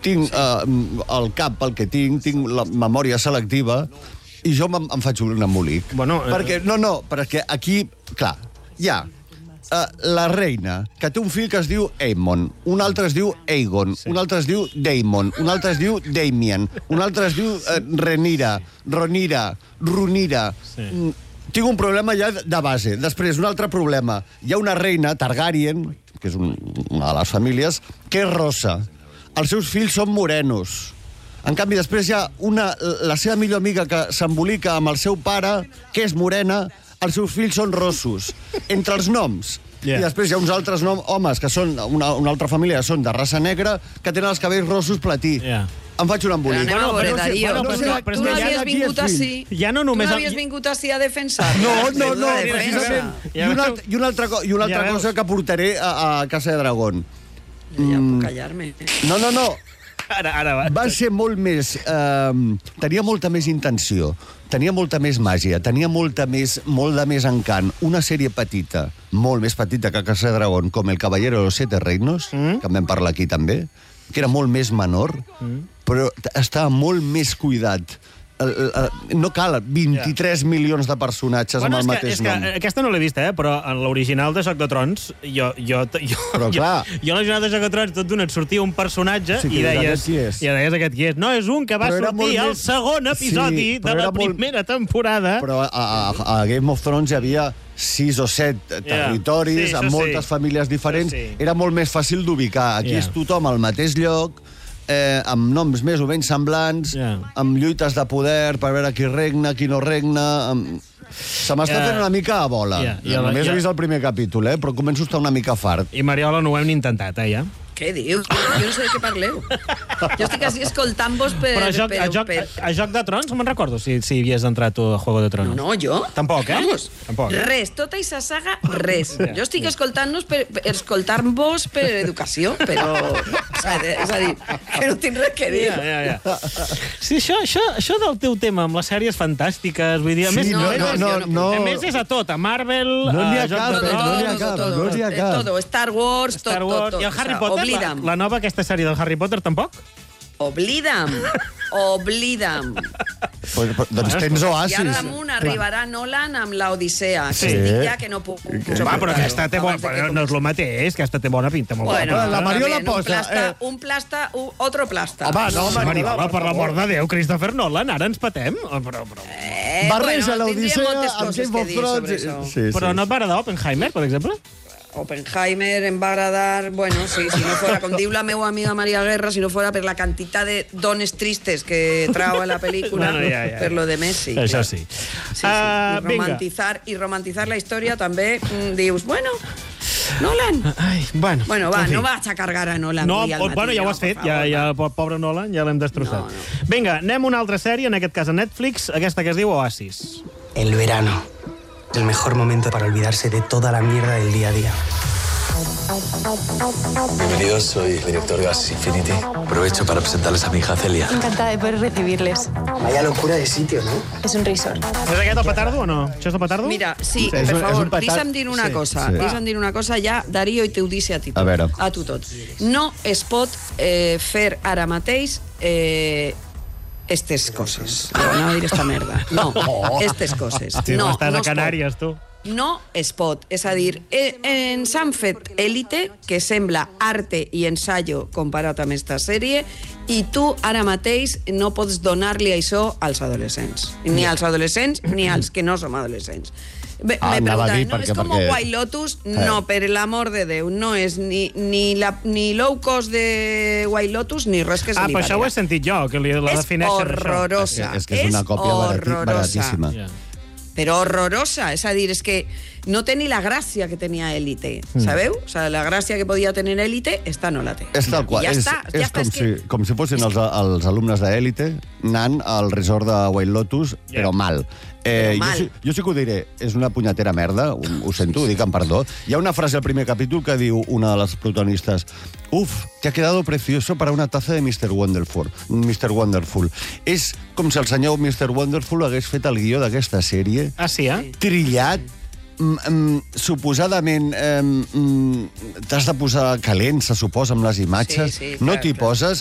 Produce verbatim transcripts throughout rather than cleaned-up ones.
tinc eh, el cap pel que tinc, tinc la memòria selectiva, i jo em, em faig un embolic. Bueno, eh... perquè, no, no, perquè aquí, clar, hi ha uh, la reina, que té un fill que es diu Aemon, un altre es diu Aegon, sí. un altre es diu Daemon, un altre es diu Damien, un altre es diu uh, Renira, Ronira, Runira... Sí. Tinc un problema ja de base. Després, un altre problema. Hi ha una reina, Targaryen, que és un, una de les famílies, que és rossa. Els seus fills són morenos. En canvi, després hi ha una, la seva millor amiga que s'embolica amb el seu pare, que és morena, els seus fills són rossos. Entre els noms. Yeah. I després hi ha uns altres nom, homes, que són una, una altra família, que són de raça negra, que tenen els cabells rossos platí. Yeah. Em faig un embolic. Però anem a veure, Darío. Bueno, però, però, però, tu no ja havies vingut així. Ja no només... Tu no havies vingut així a defensar. No, no, no, precisament. I una, i una altra, i una altra ja cosa que portaré a, a Casa de Dragón. Ja, ja puc callar-me. No, no, no. Ara, ara va. Va ser molt més... Eh, tenia molta més intenció, tenia molta més màgia, tenia molta més, molt de més encant. Una sèrie petita, molt més petita que Casa de Dragón, com El Caballero de los Siete Reinos, mm? que en vam parlar aquí també, que era molt més menor, mm. però estava molt més cuidat. No cal vint-i-tres yeah. milions de personatges bueno, amb el mateix que, nom. Que, aquesta no l'he vista, eh? Però en l'original de Joc de Trons, jo, jo, jo, però, jo, jo en l'original de Joc de Trons, tot d'una et sortia un personatge sí, i deies, i deies aquest qui és. No, és un que va però sortir al més... segon episodi sí, de la primera molt... temporada. Però a, a, a Game of Thrones hi havia sis o set territoris, yeah. sí, amb moltes sí. famílies diferents. Sí. Era molt més fàcil d'ubicar. Aquí yeah. és tothom al mateix lloc, Eh, amb noms més o menys semblants, yeah. amb lluites de poder per veure qui regna, qui no regna... Amb... Se m'està yeah. fent una mica a bola. Yeah. Yeah. Només yeah. he vist el primer capítol, eh? Però començo a estar una mica fart. I Mariola no ho hem ni intentat, eh, ja? Què dius? Jo no sé de què parleu. Jo estic així escoltant-vos per... Però a Joc, per, a joc, per... a joc de Trons no me'n recordo si, si havies entrat tu a Juego de Tronos. No, jo? Tampoc, eh? Vamos. Tampoc. Res, tota aquesta saga, res. Ja, jo estic ja. escoltant-vos per, per, escoltant-vos per educació, però... És a dir, que no tinc res que dir. Ja, ja, ja. Sí, això, això, això del teu tema amb les sèries fantàstiques, vull dir... A sí, més, no, no, no, no. A més és a tot, a Marvel... No n'hi ha a cap, no n'hi ha cap. No n'hi ha cap. Todo, Star Wars, tot, tot, tot. I el Harry Potter, la, la nova aquesta sèrie del Harry Potter, tampoc? Oblida'm, oblida'm. Pues, pues, doncs tens Oasis. I ara damunt arribarà Nolan amb l'Odissea. Sí. Que estic ja que no puc... Va, però aquesta té bona... Però no és el mateix, que aquesta té bona pinta. Molt bueno, bona. La Mariola un posa... Plasta, eh. un plasta, un, otro plasta. Home, no, Mariola, Mariola, per l'amor de Déu, Christopher Nolan, ara ens patem. Però, però... Eh, Barreja bueno, l'Odissea amb Game of Thrones. Sí, però sí. no et va agradar Oppenheimer, per exemple? Oppenheimer em va agradar, bueno, sí, si no fuera, com diu la meva amiga Maria Guerra, si no fuera per la quantitat de dones tristes que trau a la pel·lícula, bueno, ja, ja. per lo de Messi. Això clar. sí. Sí, sí. Uh, I, romantizar, I romantizar la història també mm, dius, bueno... Nolan. Ai, bueno, bueno, va, no vaig a cargar a Nolan. No, al matí, bueno, ja ho has fet, ja, ja, el pobre Nolan ja l'hem destrossat. No, no. Vinga, anem a una altra sèrie, en aquest cas a Netflix, aquesta que es diu Oasis. El verano. El mejor momento para olvidarse de toda la mierda del día a día. Bienvenidos, soy el director de Oasis Infinity. Aprovecho para presentarles a mi hija Celia. Encantada de poder recibirles. Vaya locura de sitio, ¿no? És un resort. És aquest el petardo o no? Això és el petardo? Mira, sí, sí per un, favor, petard... deixa'm dir una sí, cosa. Sí. Deixa'm dir una cosa ja, Darío, i t'ho dice a ti tot. A veure. A tu tot. No es pot eh, fer ara mateix... Eh, estes coses. No, no a dir esta merda. No, estes coses. Sí, no, estàs no a Canàries, tu. No es pot. És a dir, eh, ens han fet Élite, que sembla arte i ensayo comparat amb esta sèrie, i tu ara mateix no pots donar-li això als adolescents. Ni als adolescents ni als que no som adolescents. Me ah, preguntan, ¿no? perquè, ¿Es como perquè... White Lotus? Eh. No, per l'amor de Déu, no és ni, ni, la, ni low cost de White Lotus ni res que se ah, li però això ho he sentit jo, que li, la defineixen És horrorosa. És que és, és una còpia horrorosa. baratíssima. Yeah. Però horrorosa, és a dir, és que no té ni la gràcia que tenia Élite, mm. sabeu? O sea, la gràcia que podia tenir Élite, esta no la té. És tal qual, ja és, està, és, ja com, està, si, que... com si fossin els, els alumnes d'Élite anant al resort de White Lotus, yeah. però mal. Eh, Però mal. Jo, jo sí que ho diré, és una punyetera merda, ho, ho sento, ho dic amb perdó. Hi ha una frase al primer capítol que diu una de les protagonistes: uf, te ha quedado precioso para una taza de mister Wonderful. mister Wonderful. És com si el senyor mister Wonderful hagués fet el guió d'aquesta sèrie. Ah, sí, eh? Trillat, mm, mm, suposadament mm, t'has de posar calent, se suposa, amb les imatges. Sí, sí, no clar, t'hi clar. poses.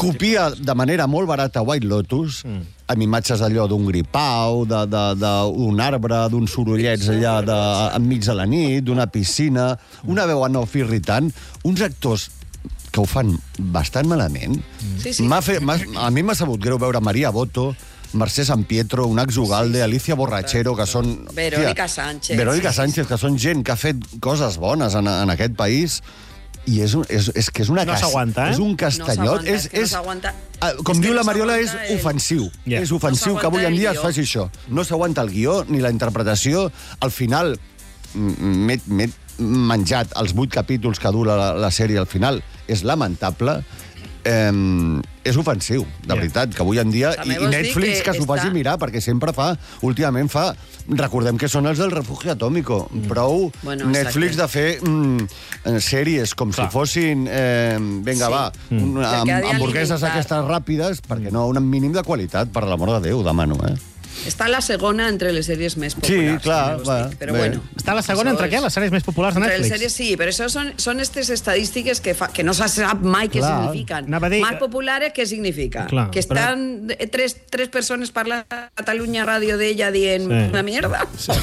copia de manera molt barata White Lotus, mm. amb imatges allò d'un gripau, d'un arbre, d'uns sorollets allà de, enmig de la nit, d'una piscina, una veu en off irritant, uns actors que ho fan bastant malament. Sí, sí. Fet, a mi m'ha sabut greu veure Maria Boto, Mercè San Pietro, Unax Ugalde, sí, Alicia Borrachero, que són... Verónica Sánchez. Verónica Sánchez, que són gent que ha fet coses bones en, en aquest país, i és, un, és, és que és una... No s'aguanta, eh? És un castanyot. No és, és, no com és diu no la Mariola, és el... ofensiu. Yeah. És ofensiu no que avui en dia el es faci això. No s'aguanta el guió, ni la interpretació. Al final, m'he menjat els vuit capítols que dura la, la sèrie al final. És lamentable. Eh, és ofensiu, de yeah. veritat, que avui en dia... I, i Netflix que, que s'ho faci mirar, perquè sempre fa, últimament fa... Recordem que són els del Refugio Atómico. Mm. Prou bueno, Netflix de fer mm, sèries com Clar. si fossin... Eh, vinga, sí. va, mm. una, amb, hamburgueses aquestes ràpides, perquè no, un mínim de qualitat, per l'amor de Déu, demano, eh? Està la segona entre les sèries més populars. Sí, clar, va, però bueno. Està la segona entre què? Les sèries més populars de Netflix? Entre les sèries, sí, però això són, són aquestes estadístiques que, fa, que no se sap mai què clar. signifiquen. Dir... Més populares, què significa? Clar, que estan però... tres, tres persones parlant a Catalunya Ràdio d'ella dient sí. una mierda. Sí.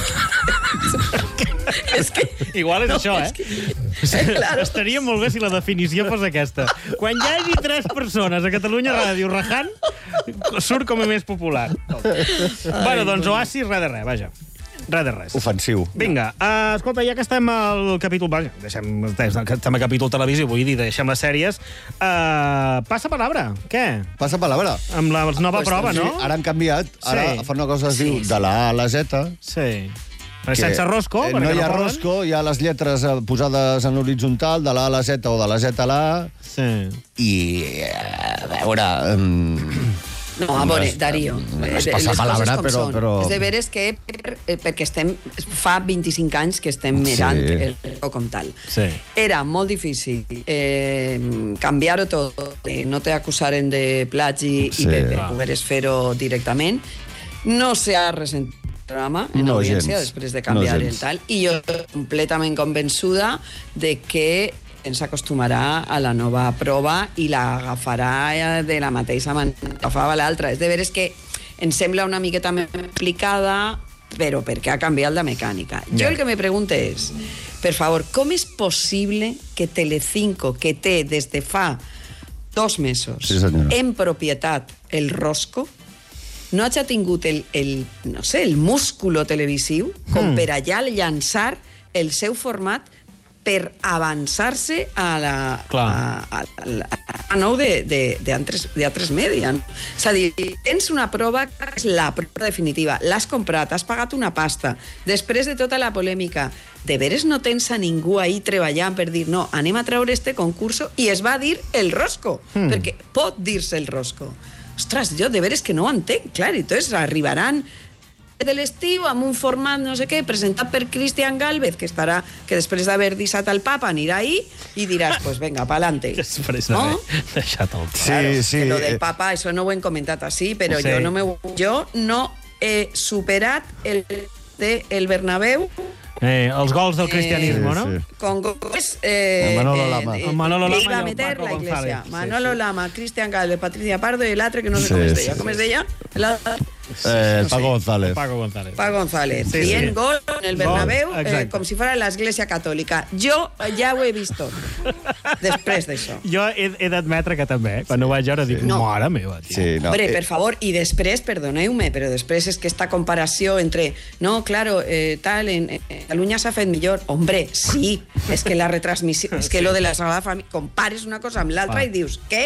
És que... Igual és no, això, eh? És que... eh claro. Estaria molt bé si la definició fos aquesta. Quan hi hagi tres persones a Catalunya Ràdio rajant, surt com a més popular. Ai, bueno, doncs Oasis, res de res, vaja. Res de res. Ofensiu. Vinga, uh, escolta, ja que estem al capítol... Vaja, deixem, estem al capítol televisió, vull dir, deixem les sèries. Uh, passa palabra, què? Passa palabra. Amb la nova pues, prova, no? Sí, ara han canviat. Ara sí. fa una cosa que es diu sí, sí. de la A a la Z. Sí. Que, sense rosco. Eh, no hi ha no rosco, hi ha les lletres posades en horitzontal, de la A a la Z o de la Z a la A. Sí. I, a veure... Um... No, a veure, Darío, es passa palabra, però, però... És de veres que, per, perquè estem, fa vint-i-cinc anys que estem mirant sí. el, el com tal. Sí. Era molt difícil eh, canviar-ho tot, eh, no te acusaren de plagi sí. i que ah. pogueres fer-ho directament. No s'ha ressentit programa en no, audiència gens. després de canviar no, el tal, i jo completament convençuda de que ens acostumarà a la nova prova i l'agafarà de la mateixa manera que agafava l'altra. És de veres que em sembla una miqueta més complicada, però perquè ha canviat la mecànica. Yeah. Jo el que me pregunto és, per favor, com és possible que Telecinco, que té des de fa dos mesos sí, en propietat el Rosco, no hagi tingut el, el, no sé, el músculo televisiu com mm. per allà llançar el seu format per avançar-se a la a, a, a, a nou d'altres mèdia. És a dir, tens una prova que és la prova definitiva, l'has comprat, has pagat una pasta, després de tota la polèmica, de veres no tens a ningú ahí treballant per dir no, anem a treure este concurso, i es va dir el Rosco, mm. perquè pot dir-se el Rosco. Ostres, jo de veres que no ho entenc, clar, i entonces arribaran de l'estiu amb un format no sé què presentat per Cristian Gálvez que estarà, que després d'haver deixat el papa anirà ahí i diràs, pues venga, pa'lante. Després d'haver no? deixat el papa. Claro, sí, sí. Que lo del papa, això no ho hem comentat així, però sí. jo, no me, jo no he superat el de el Bernabéu. Eh, els gols del cristianismo, eh, ¿no? Sí. Con goles... Eh, Manolo Lama. Eh, eh, Manolo Lama iba a meter la iglesia. Sí, Manolo sí. Lama, Cristian Gálvez, Patricia Pardo i l'altre que no sé sí, com es deia. sí, Com es sí. deia? La... Eh, el Paco González. Paco González. Paco González. Sí, Bien sí. gol en el Bernabéu, eh, com si fuera la Iglesia Catòlica. Jo ja ho he vist tot, després d'això. Jo he, he d'admetre que també, eh? Quan ho vaig veure, dic, no. mare meva, tio. Sí, no. Hombre, per favor, i després, perdoneu-me, però després és que esta comparació entre, no, claro, eh, tal, en, en Catalunya s'ha fet millor. Hombre, sí, és que la retransmissió, és que sí. lo de la Sagrada Família, compares una cosa amb l'altra ah. i dius, què?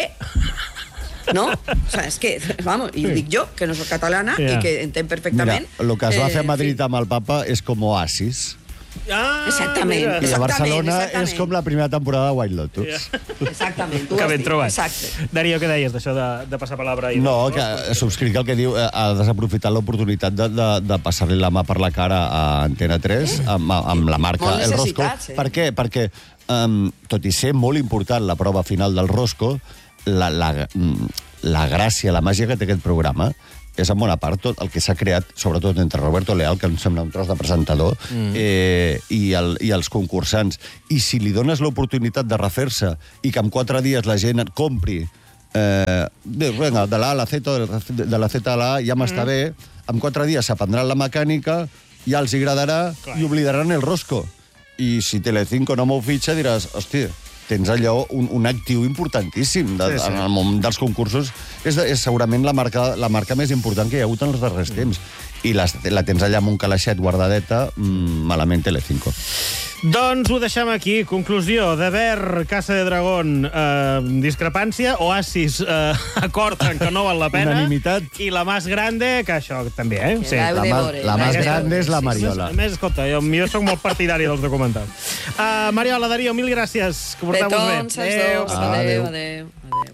No? O sea, és que, vamos, i ho dic jo, que no soc catalana yeah. i que entenc perfectament. Mira, el que es va fer a Madrid eh, amb el papa és com Oasis. Ah, exactament, mira. I a Barcelona exactament. és com la primera temporada de White Lotus. Yeah. Exactament, tu que has ben dit. trobat. Exacte. Darío, què deies d'això de, de passar palabra? I no, de... que subscric el que diu, ha desaprofitat l'oportunitat de, de, de passar-li la mà per la cara a Antena tres, eh? amb, amb la marca molt El Rosco. Eh? Per què? Perquè, um, tot i ser molt important la prova final del Rosco, la, la, la gràcia, la màgia que té aquest programa és en bona part tot el que s'ha creat, sobretot entre Roberto Leal, que em sembla un tros de presentador, mm. eh, i, el, i els concursants. I si li dones l'oportunitat de refer-se i que en quatre dies la gent et compri Eh, bé, vinga, de l'A a la Z, de la Z a la A ja m'està mm. bé, en quatre dies s'aprendran la mecànica, ja els agradarà i oblidaran el rosco. I si Telecinco no m'ho fitxa, diràs, hòstia, tens allò un, un actiu importantíssim de, sí, sí. en el món dels concursos. És, és segurament la marca, la marca més important que hi ha hagut en els darrers mm. temps. I la, la tens allà amb un calaixet guardadeta, mmm, malament Telecinco. Doncs ho deixem aquí. Conclusió. De Ver, Casa de Dragón, eh, discrepància. Oasis, eh, acord en que no val la pena. Unanimitat. I la més grande, que això també, eh? Sí. La, la, la més grande és la Mariola. A més, escolta, jo, jo soc molt partidari dels documentals. Uh, Mariola, Darío, mil gràcies. Que porteu-vos bé. Petons, els dos. Adéu, adéu. adéu.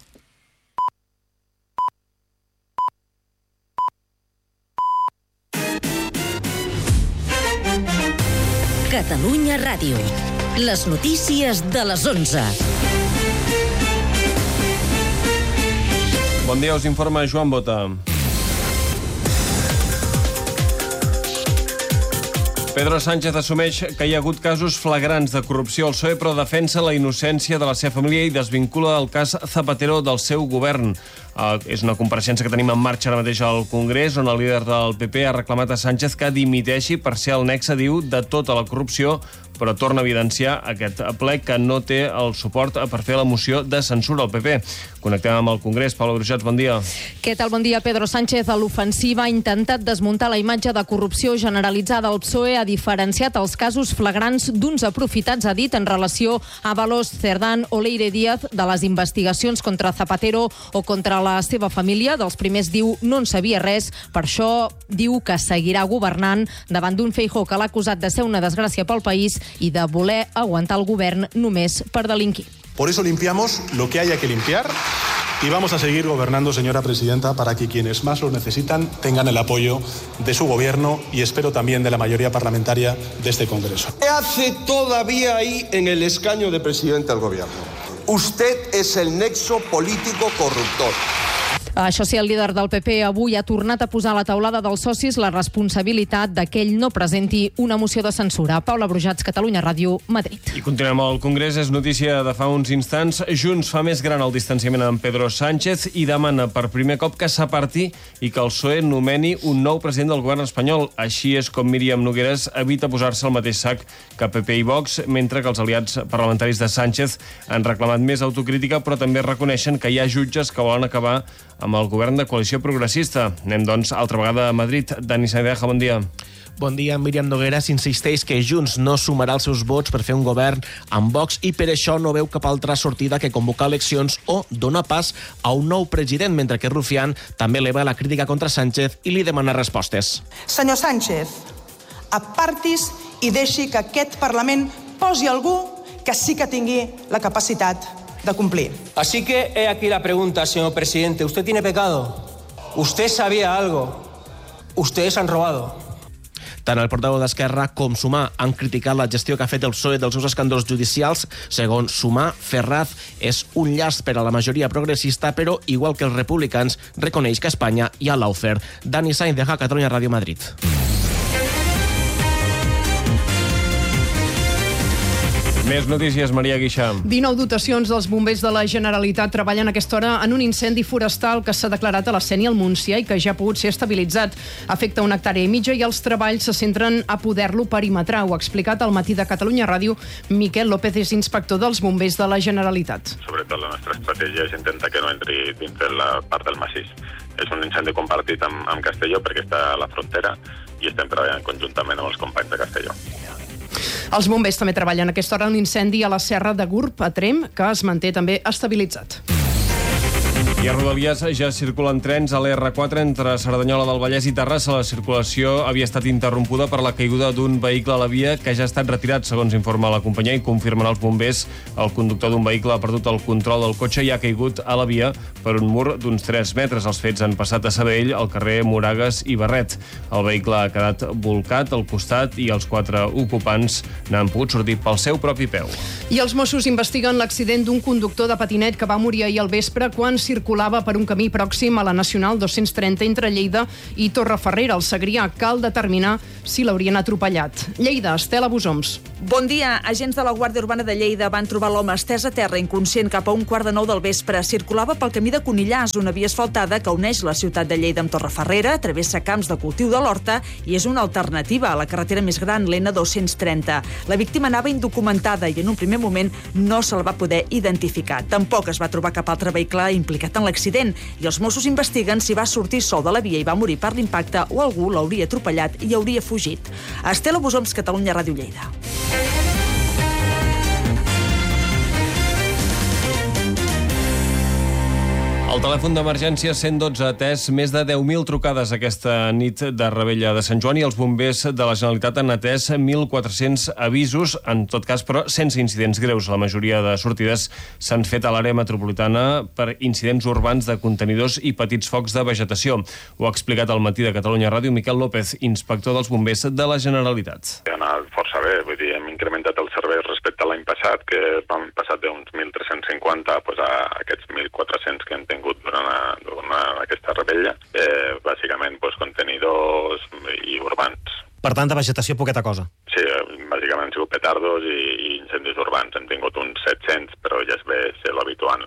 Catalunya Ràdio. Les notícies de les onze. Bon dia, us informa Joan Bota. Pedro Sánchez assumeix que hi ha hagut casos flagrants de corrupció al P S O E, però defensa la innocència de la seva família i desvincula el cas Zapatero del seu govern. Uh, és una compareixença que tenim en marxa ara mateix al Congrés, on el líder del P P ha reclamat a Sánchez que dimiteixi per ser el nexe, diu, de tota la corrupció, però torna a evidenciar aquest ple que no té el suport per fer la moció de censura al P P. Connectem amb el Congrés. Paula Brujats, bon dia. Què tal? Bon dia. Pedro Sánchez, a l'ofensiva, ha intentat desmuntar la imatge de corrupció generalitzada al P S O E, ha diferenciat els casos flagrants d'uns aprofitats, ha dit, en relació a Valós, Cerdán o Leire Díaz, de les investigacions contra Zapatero o contra la seva família. Dels primers diu no en sabia res, per això diu que seguirà governant davant d'un Feijóo que l'ha acusat de ser una desgràcia pel país i de voler aguantar el govern només per delinquir. Por eso limpiamos lo que haya que limpiar y vamos a seguir gobernando, señora presidenta, para que quienes más lo necesitan tengan el apoyo de su gobierno y espero también de la mayoría parlamentaria de este Congreso. ¿Qué hace todavía ahí en el escaño de presidente del gobierno? Usted es el nexo político corruptor. Això sí, el líder del P P avui ha tornat a posar a la taulada dels socis la responsabilitat de que ell no presenti una moció de censura. Paula Brujats, Catalunya Ràdio, Madrid. I continuem al Congrés. És notícia de fa uns instants. Junts fa més gran el distanciament amb Pedro Sánchez i demana per primer cop que s'aparti i que el P S O E nomeni un nou president del govern espanyol. Així és com Míriam Nogueras evita posar-se al mateix sac que P P i Vox, mentre que els aliats parlamentaris de Sánchez han reclamat més autocrítica, però també reconeixen que hi ha jutges que volen acabar amb el govern de coalició progressista. Anem, doncs, altra vegada a Madrid. Dani Sanedeja, bon dia. Bon dia. Míriam Nogueras insisteix que Junts no sumarà els seus vots per fer un govern amb Vox i per això no veu cap altra sortida que convocar eleccions o donar pas a un nou president, mentre que Rufián també eleva la crítica contra Sánchez i li demana respostes. Senyor Sánchez, apartis i deixi que aquest Parlament posi algú que sí que tingui la capacitat de cumplir. Así que he aquí la pregunta, señor presidente. ¿Usted tiene pecado? ¿Usted sabía algo? ¿Ustedes han robado? Tant el portaveu d'Esquerra com Sumar han criticat la gestió que ha fet el P S O E dels seus escàndols judicials. Segons Sumar, Ferraz és un llast per a la majoria progressista, però, igual que els republicans, reconeix que a Espanya hi ha lawfare. Dani Sainz, de Catalunya Ràdio, Madrid. Més notícies, Maria Guixà. dinou dotacions dels bombers de la Generalitat treballen a aquesta hora en un incendi forestal que s'ha declarat a la Sénia al Montsià i que ja ha pogut ser estabilitzat. Afecta una hectàrea i mitja i els treballs se centren a poder-lo perimetrar. Ho ha explicat al matí de Catalunya Ràdio Miquel López, és inspector dels bombers de la Generalitat. Sobretot la nostra estratègia és intentar que no entri dins de la part del massís. És un incendi compartit amb, amb Castelló perquè està a la frontera i estem treballant conjuntament amb els companys de Castelló. Els bombers també treballen a aquesta hora en l'incendi a la Serra de Gurb, a Tremp, que es manté també estabilitzat. I a Rodalies ja circulen trens a l'R quatre entre Cerdanyola del Vallès i Terrassa. La circulació havia estat interrompuda per la caiguda d'un vehicle a la via que ja ha estat retirat, segons informa la companyia, i confirmen els bombers. El conductor d'un vehicle ha perdut el control del cotxe i ha caigut a la via per un mur d'uns tres metres. Els fets han passat a Sabadell, al carrer Moragues i Barret. El vehicle ha quedat volcat al costat i els quatre ocupants n'han pogut sortir pel seu propi peu. I els Mossos investiguen l'accident d'un conductor de patinet que va morir ahir al vespre quan circulava circulava per un camí pròxim a la Nacional dos-cents trenta entre Lleida i Torrefarrera, al Segrià. Cal determinar si l'haurien atropellat. Lleida, Estela Busoms. Bon dia. Agents de la Guàrdia Urbana de Lleida van trobar l'home estès a terra inconscient cap a un quart de nou del vespre. Circulava pel camí de Conillars, una via asfaltada que uneix la ciutat de Lleida amb Torrefarrera, travessa camps de cultiu de l'Horta i és una alternativa a la carretera més gran, l'N dos-cents trenta. La víctima anava indocumentada i en un primer moment no se'l va poder identificar. Tampoc es va trobar cap altre vehicle implicat en l'accident i els Mossos investiguen si va sortir sol de la via i va morir per l'impacte o algú l'hauria atropellat i hauria fugit. Estela Busoms, Catalunya Ràdio Lleida. El telèfon d'emergència cent dotze ha atès més de deu mil trucades aquesta nit de Rebella de Sant Joan i els bombers de la Generalitat han atès mil quatre-cents avisos, en tot cas, però sense incidents greus. La majoria de sortides s'han fet a l'àrea metropolitana per incidents urbans de contenidors i petits focs de vegetació. Ho ha explicat al Matí de Catalunya Ràdio Miquel López, inspector dels bombers de la Generalitat. Ha anat força bé, vull dir, hem incrementat els serveis respecte a l'any passat, que vam passat d'uns mil tres-cents cinquanta pues, a aquests mil quatre-cents que hem tingut durant, a, durant aquesta rebella, eh, bàsicament pues, contenidors i urbans. Per tant, de vegetació, poqueta cosa. Sí, bàsicament han sigut petardos i, i incendis urbans. Hem tingut uns set-cents, però ja es ve ser l'habitual.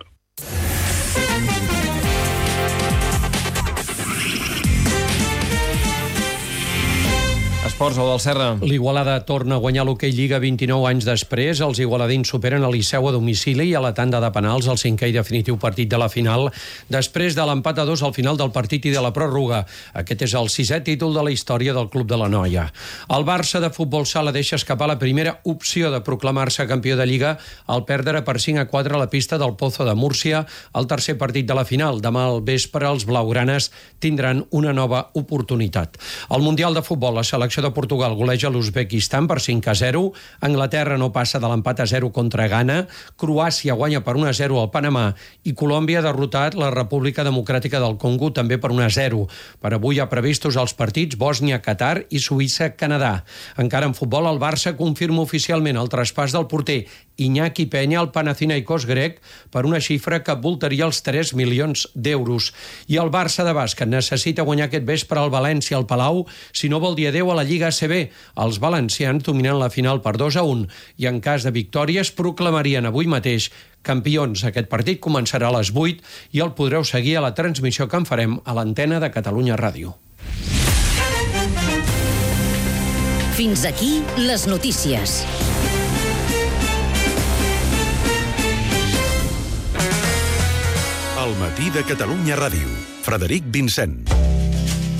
Esports, o del Serra. L'Igualada torna a guanyar l'Hoquei Lliga vint-i-nou anys després. Els igualadins superen el Liceu a domicili i a la tanda de penals el cinquè i definitiu partit de la final, després de l'empat a dos al final del partit i de la pròrroga. Aquest és el sisè títol de la història del Club de la Noia. El Barça de futbol sala deixa escapar la primera opció de proclamar-se campió de Lliga al perdre per cinc a quatre a la pista del Pozo de Múrcia al tercer partit de la final. Demà al vespre els blaugranes tindran una nova oportunitat. Al Mundial de Futbol, la selecció de Portugal goleja l'Uzbekistan per cinc a zero, Anglaterra no passa de l'empat a zero contra Ghana, Croàcia guanya per un a zero al Panamà i Colòmbia ha derrotat la República Democràtica del Congo també per un a zero. Per avui hi ha previstos els partits Bòsnia-Qatar i Suïssa-Canadà. Encara en futbol, el Barça confirma oficialment el traspàs del porter Iñaki Peña al Panathinaikos grec per una xifra que voltaria els tres milions d'euros. I el Barça de bàsquet necessita guanyar aquest vespre al València al Palau si no vol dir adeu a la Lliga A C B. Els valencians dominant la final per dos a un i en cas de victòria es proclamarien avui mateix campions. Aquest partit començarà a les vuit i el podreu seguir a la transmissió que en farem a l'antena de Catalunya Ràdio. Fins aquí les notícies. El Matí de Catalunya Ràdio. Frederic Vincent.